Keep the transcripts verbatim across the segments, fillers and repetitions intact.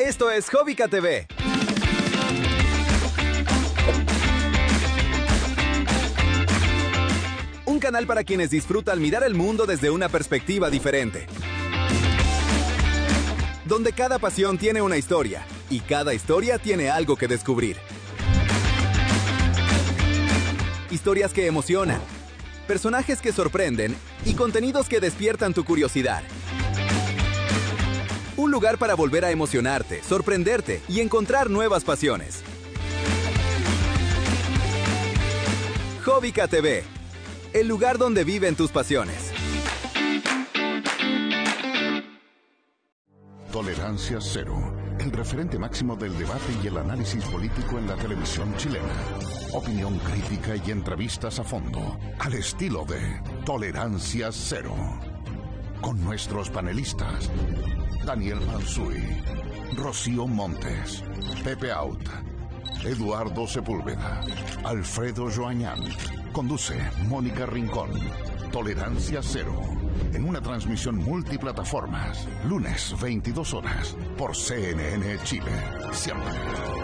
Esto es Hobbica T V. Un canal para quienes disfrutan mirar el mundo desde una perspectiva diferente. Donde cada pasión tiene una historia y cada historia tiene algo que descubrir. Historias que emocionan, personajes que sorprenden y contenidos que despiertan tu curiosidad. Un lugar para volver a emocionarte, sorprenderte y encontrar nuevas pasiones. Hobbica T V, el lugar donde viven tus pasiones. Tolerancia Cero, el referente máximo del debate y el análisis político en la televisión chilena. Opinión crítica y entrevistas a fondo, al estilo de Tolerancia Cero. Con nuestros panelistas, Daniel Mansuy, Rocío Montes, Pepe Out, Eduardo Sepúlveda, Alfredo Joañán. Conduce Mónica Rincón. Tolerancia Cero, en una transmisión multiplataformas, lunes veintidós horas, por C N N Chile. Siempre.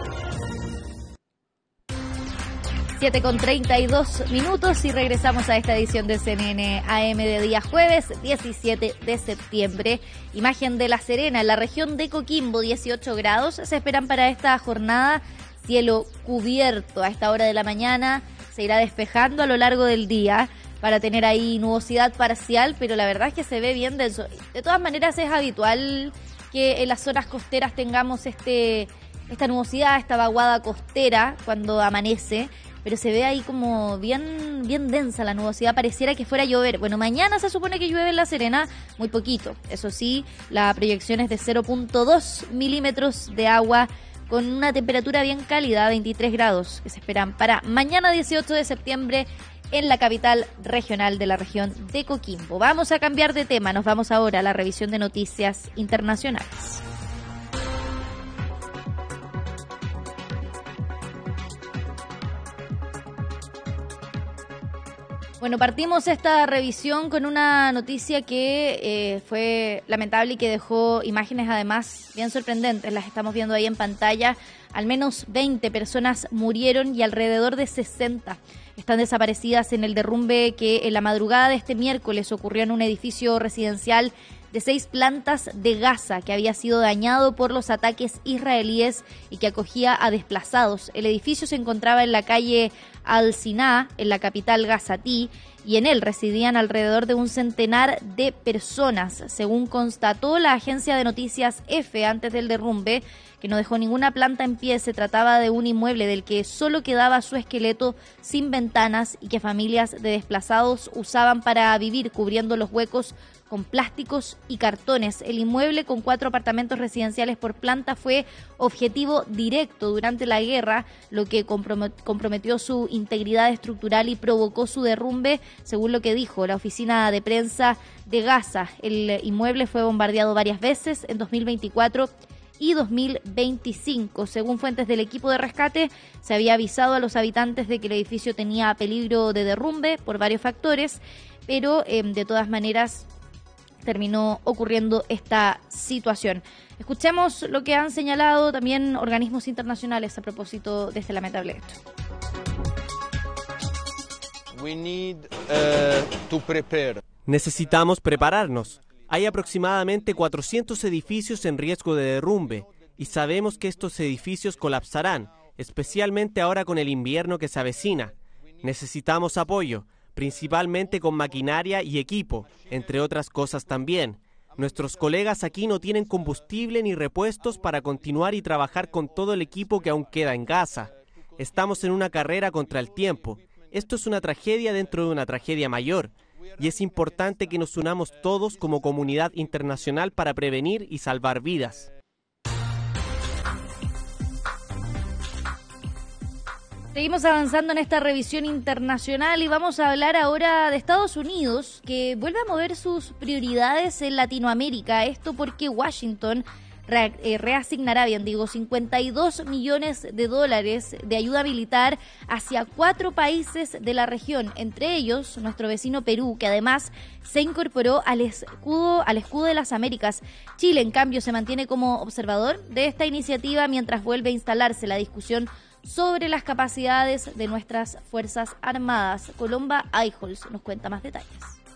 siete con treinta y dos minutos y regresamos a esta edición de C N N A M de día jueves diecisiete de septiembre. Imagen de La Serena, en la región de Coquimbo, dieciocho grados. Se esperan para esta jornada, cielo cubierto a esta hora de la mañana. Se irá despejando a lo largo del día para tener ahí nubosidad parcial, pero la verdad es que se ve bien denso. De todas maneras es habitual que en las zonas costeras tengamos este esta nubosidad, esta vaguada costera cuando amanece, pero se ve ahí como bien, bien densa la nubosidad, pareciera que fuera a llover. Bueno, mañana se supone que llueve en La Serena, muy poquito. Eso sí, la proyección es de cero punto dos milímetros de agua, con una temperatura bien cálida, veintitrés grados, que se esperan para mañana dieciocho de septiembre en la capital regional de la región de Coquimbo. Vamos a cambiar de tema, nos vamos ahora a la revisión de noticias internacionales. Bueno, partimos esta revisión con una noticia que eh, fue lamentable y que dejó imágenes además bien sorprendentes. Las estamos viendo ahí en pantalla. Al menos veinte personas murieron y alrededor de sesenta están desaparecidas en el derrumbe que en la madrugada de este miércoles ocurrió en un edificio residencial de seis plantas de Gaza, que había sido dañado por los ataques israelíes y que acogía a desplazados. El edificio se encontraba en la calle Al-Siná, en la capital gazatí, y en él residían alrededor de un centenar de personas, según constató la agencia de noticias EFE antes del derrumbe, que no dejó ninguna planta en pie. Se trataba de un inmueble del que solo quedaba su esqueleto sin ventanas y que familias de desplazados usaban para vivir, cubriendo los huecos con plásticos y cartones. El inmueble, con cuatro apartamentos residenciales por planta, fue objetivo directo durante la guerra, lo que comprometió su integridad estructural y provocó su derrumbe, según lo que dijo la oficina de prensa de Gaza. El inmueble fue bombardeado varias veces en dos mil veinticuatro y dos mil veinticinco. Según fuentes del equipo de rescate, se había avisado a los habitantes de que el edificio tenía peligro de derrumbe por varios factores, pero eh, de todas maneras terminó ocurriendo esta situación. Escuchemos lo que han señalado también organismos internacionales a propósito de este lamentable hecho. We need, uh, to prepare. Necesitamos prepararnos. Hay aproximadamente cuatrocientos edificios en riesgo de derrumbe y sabemos que estos edificios colapsarán, especialmente ahora con el invierno que se avecina. Necesitamos apoyo, principalmente con maquinaria y equipo, entre otras cosas también. Nuestros colegas aquí no tienen combustible ni repuestos para continuar y trabajar con todo el equipo que aún queda en Gaza. Estamos en una carrera contra el tiempo. Esto es una tragedia dentro de una tragedia mayor, y es importante que nos unamos todos como comunidad internacional para prevenir y salvar vidas. Seguimos avanzando en esta revisión internacional y vamos a hablar ahora de Estados Unidos, que vuelve a mover sus prioridades en Latinoamérica. Esto porque Washington re, eh, reasignará, bien digo, cincuenta y dos millones de dólares de ayuda militar hacia cuatro países de la región, entre ellos nuestro vecino Perú, que además se incorporó al escudo, al escudo de las Américas. Chile, en cambio, se mantiene como observador de esta iniciativa mientras vuelve a instalarse la discusión sobre las capacidades de nuestras Fuerzas Armadas. Colomba Eichholz nos cuenta más detalles.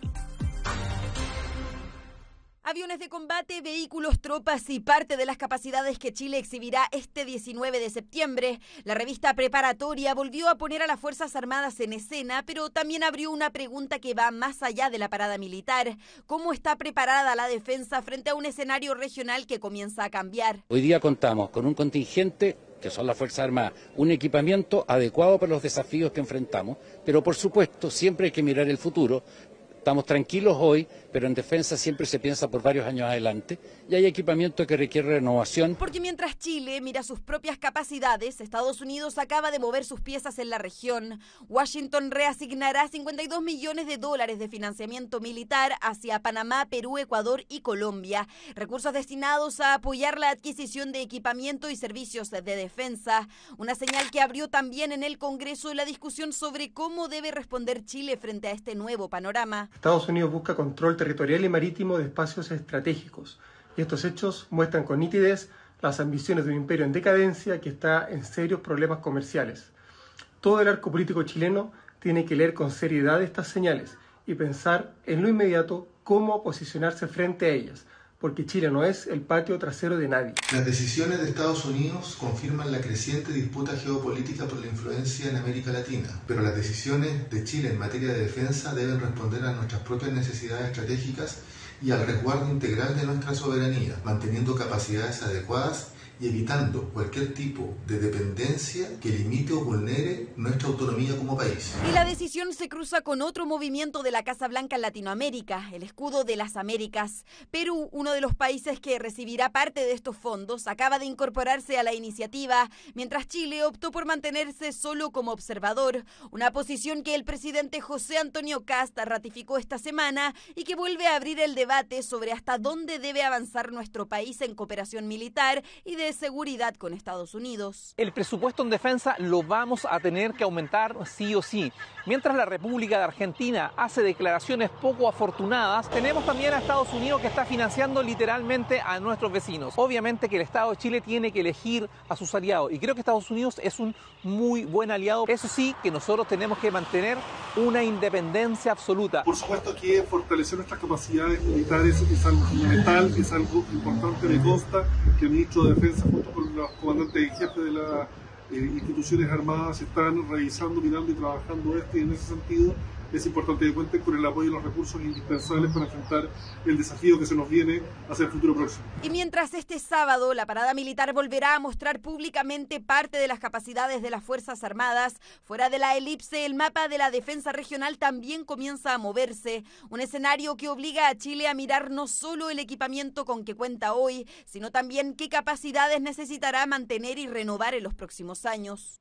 Aviones de combate, vehículos, tropas y parte de las capacidades que Chile exhibirá este diecinueve de septiembre. La revista preparatoria volvió a poner a las Fuerzas Armadas en escena, pero también abrió una pregunta que va más allá de la parada militar. ¿Cómo está preparada la defensa frente a un escenario regional que comienza a cambiar? Hoy día contamos con un contingente, que son las Fuerzas Armadas, un equipamiento adecuado para los desafíos que enfrentamos, pero por supuesto siempre hay que mirar el futuro. Estamos tranquilos hoy, pero en defensa siempre se piensa por varios años adelante y hay equipamiento que requiere renovación. Porque mientras Chile mira sus propias capacidades, Estados Unidos acaba de mover sus piezas en la región. Washington reasignará cincuenta y dos millones de dólares de financiamiento militar hacia Panamá, Perú, Ecuador y Colombia. Recursos destinados a apoyar la adquisición de equipamiento y servicios de defensa. Una señal que abrió también en el Congreso la discusión sobre cómo debe responder Chile frente a este nuevo panorama. Estados Unidos busca control territorial y marítimo de espacios estratégicos, y estos hechos muestran con nitidez las ambiciones de un imperio en decadencia que está en serios problemas comerciales. Todo el arco político chileno tiene que leer con seriedad estas señales y pensar en lo inmediato cómo posicionarse frente a ellas, porque Chile no es el patio trasero de nadie. Las decisiones de Estados Unidos confirman la creciente disputa geopolítica por la influencia en América Latina, pero las decisiones de Chile en materia de defensa deben responder a nuestras propias necesidades estratégicas y al resguardo integral de nuestra soberanía, manteniendo capacidades adecuadas y evitando cualquier tipo de dependencia que limite o vulnere nuestra autonomía como país. Y la decisión se cruza con otro movimiento de la Casa Blanca en Latinoamérica, el escudo de las Américas. Perú, uno de los países que recibirá parte de estos fondos, acaba de incorporarse a la iniciativa, mientras Chile optó por mantenerse solo como observador, una posición que el presidente José Antonio Kast ratificó esta semana y que vuelve a abrir el debate sobre hasta dónde debe avanzar nuestro país en cooperación militar y de seguridad con Estados Unidos. El presupuesto en defensa lo vamos a tener que aumentar sí o sí. Mientras la República de Argentina hace declaraciones poco afortunadas, tenemos también a Estados Unidos que está financiando literalmente a nuestros vecinos. Obviamente que el Estado de Chile tiene que elegir a sus aliados y creo que Estados Unidos es un muy buen aliado. Eso sí, que nosotros tenemos que mantener una independencia absoluta. Por supuesto que fortalecer nuestras capacidades militares es algo fundamental, es algo importante. Me consta que el ministro de Defensa junto con los comandantes y jefes de las eh, instituciones armadas están revisando, mirando y trabajando esto, y en ese sentido es importante que cuenten con el apoyo y los recursos indispensables para enfrentar el desafío que se nos viene hacia el futuro próximo. Y mientras este sábado la parada militar volverá a mostrar públicamente parte de las capacidades de las Fuerzas Armadas, fuera de la elipse, el mapa de la defensa regional también comienza a moverse. Un escenario que obliga a Chile a mirar no solo el equipamiento con que cuenta hoy, sino también qué capacidades necesitará mantener y renovar en los próximos años.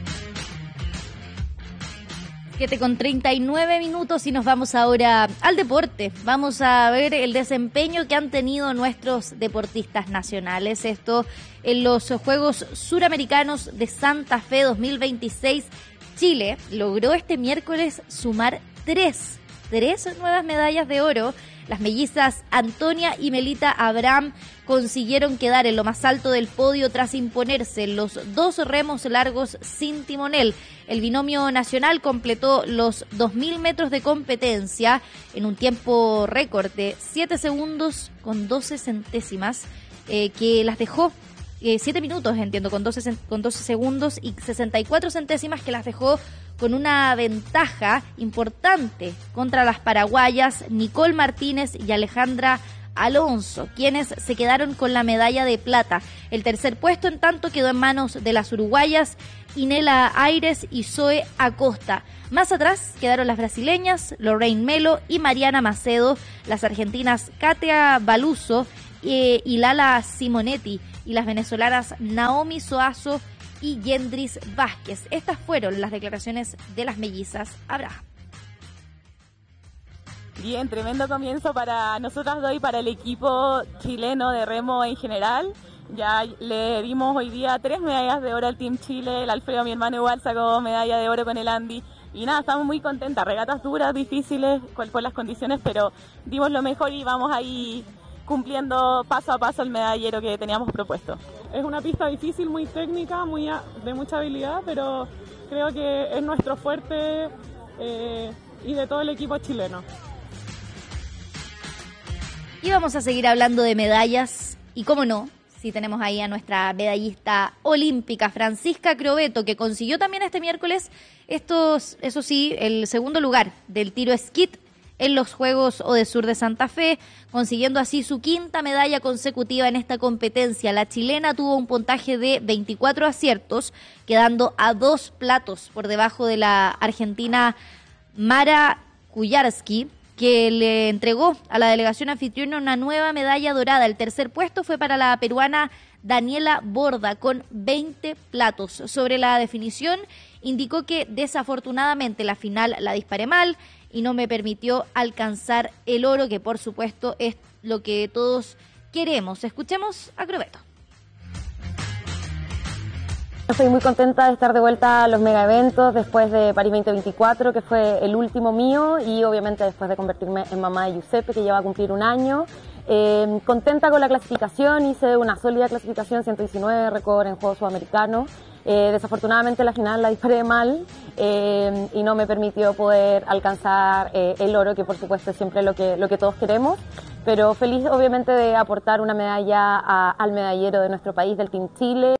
siete con treinta y nueve minutos y nos vamos ahora al deporte. Vamos a ver el desempeño que han tenido nuestros deportistas nacionales. Esto en los Juegos Suramericanos de Santa Fe dos mil veintiséis. Chile logró este miércoles sumar tres, tres nuevas medallas de oro. Las mellizas Antonia y Melita Abraham consiguieron quedar en lo más alto del podio tras imponerse los dos remos largos sin timonel. El binomio nacional completó los dos mil metros de competencia en un tiempo récord de siete segundos con doce centésimas, eh, que las dejó eh, siete minutos, entiendo, con doce, con doce segundos y sesenta y cuatro centésimas, que las dejó con una ventaja importante contra las paraguayas Nicole Martínez y Alejandra Alonso, quienes se quedaron con la medalla de plata. El tercer puesto, en tanto, quedó en manos de las uruguayas Inela Aires y Zoe Acosta. Más atrás quedaron las brasileñas Lorraine Melo y Mariana Macedo, las argentinas Katia Baluso eh, y Lala Simonetti, y las venezolanas Naomi Soazo y Yendris Vázquez. Estas fueron las declaraciones de las mellizas Abraham. Bien, tremendo comienzo para nosotras dos y para el equipo chileno de remo en general. Ya le dimos hoy día tres medallas de oro al Team Chile. El Alfredo, mi hermano, igual sacó medalla de oro con el Andy. Y nada, estamos muy contentas. Regatas duras, difíciles por las condiciones, pero dimos lo mejor y vamos ahí cumpliendo paso a paso el medallero que teníamos propuesto. Es una pista difícil, muy técnica, muy a, de mucha habilidad, pero creo que es nuestro fuerte eh, y de todo el equipo chileno. Y vamos a seguir hablando de medallas y, cómo no, si tenemos ahí a nuestra medallista olímpica Francisca Crovetto, que consiguió también este miércoles estos, eso sí, el segundo lugar del tiro esquí en los Juegos Odesur de Santa Fe, consiguiendo así su quinta medalla consecutiva en esta competencia. La chilena tuvo un puntaje de veinticuatro aciertos, quedando a dos platos por debajo de la argentina Mara Kujarski, que le entregó a la delegación anfitriona una nueva medalla dorada. El tercer puesto fue para la peruana Daniela Borda, con veinte platos. Sobre la definición, indicó que desafortunadamente la final la disparé mal y no me permitió alcanzar el oro, que por supuesto es lo que todos queremos. Escuchemos a Crovetto. Estoy muy contenta de estar de vuelta a los mega eventos después de París veinte veinticuatro, que fue el último mío, y obviamente después de convertirme en mamá de Giuseppe, que lleva a cumplir un año. Eh, contenta con la clasificación, hice una sólida clasificación, ciento diecinueve, récord en Juegos Sudamericanos. Eh, desafortunadamente la final la disparé mal eh, y no me permitió poder alcanzar eh, el oro, que por supuesto es siempre lo que, lo que todos queremos, pero feliz obviamente de aportar una medalla a, al medallero de nuestro país, del Team Chile.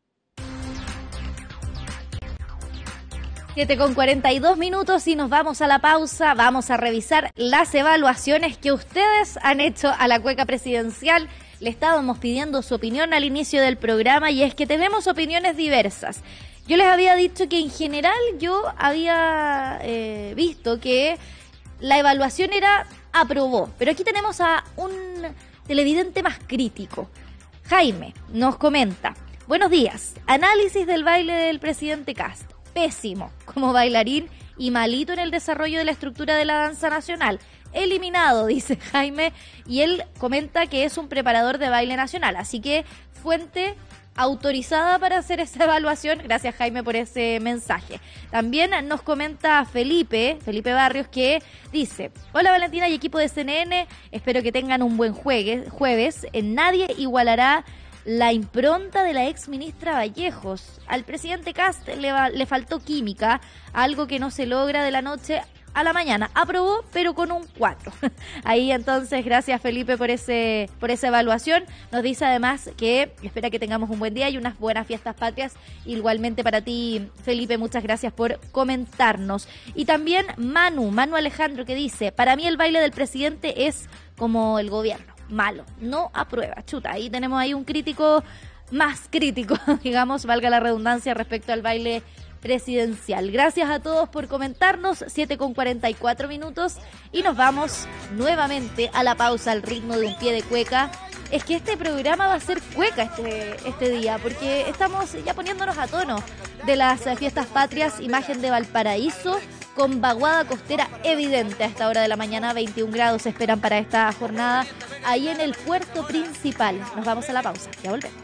siete con cuarenta y dos minutos y nos vamos a la pausa. Vamos a revisar las evaluaciones que ustedes han hecho a la cueca presidencial. Le estábamos pidiendo su opinión al inicio del programa y es que tenemos opiniones diversas. Yo les había dicho que en general yo había eh, visto que la evaluación era aprobó, pero aquí tenemos a un televidente más crítico. Jaime nos comenta: buenos días, análisis del baile del presidente Kast. Pésimo como bailarín y malito en el desarrollo de la estructura de la danza nacional. Eliminado, dice Jaime, y él comenta que es un preparador de baile nacional, así que fuente autorizada para hacer esa evaluación. Gracias, Jaime, por ese mensaje. También nos comenta Felipe, Felipe Barrios, que dice: hola Valentina y equipo de C N N, espero que tengan un buen juegue, jueves. En nadie igualará la impronta de la ex ministra Vallejos. Al presidente Kast le, va, le faltó química, algo que no se logra de la noche a la mañana. Aprobó, pero con un cuatro. Ahí entonces, gracias Felipe por ese por esa evaluación. Nos dice además que espera que tengamos un buen día y unas buenas fiestas patrias. Igualmente para ti, Felipe, muchas gracias por comentarnos. Y también Manu, Manu Alejandro, que dice: para mí el baile del presidente es como el gobierno, malo, no aprueba. Chuta, ahí tenemos ahí un crítico más crítico, digamos, valga la redundancia, respecto al baile presidencial. Gracias a todos por comentarnos. Siete con cuarenta y cuatro minutos y nos vamos nuevamente a la pausa al ritmo de un pie de cueca. Es que este programa va a ser cueca este, este día, porque estamos ya poniéndonos a tono de las fiestas patrias. Imagen de Valparaíso con vaguada costera evidente a esta hora de la mañana. veintiún grados se esperan para esta jornada ahí en el puerto principal. Nos vamos a la pausa, ya volvemos.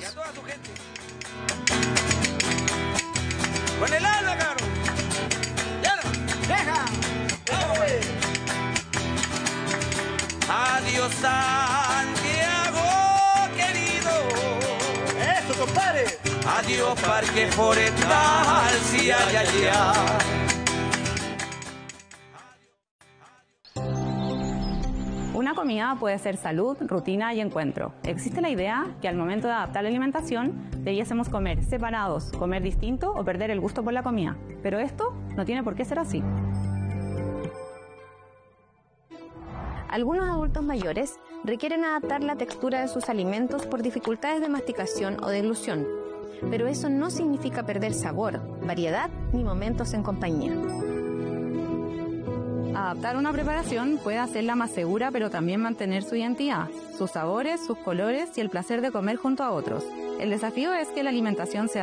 Con el alma, cabrón. Ya no. Deja. Adiós, Santiago querido. Eso, compadre. Adiós, Parque Forestal, si hay allá. Una comida puede ser salud, rutina y encuentro. Existe la idea que al momento de adaptar la alimentación debiésemos comer separados, comer distinto o perder el gusto por la comida. Pero esto no tiene por qué ser así. Algunos adultos mayores requieren adaptar la textura de sus alimentos por dificultades de masticación o deglución. Pero eso no significa perder sabor, variedad ni momentos en compañía. Adaptar una preparación puede hacerla más segura, pero también mantener su identidad, sus sabores, sus colores y el placer de comer junto a otros. El desafío es que la alimentación sea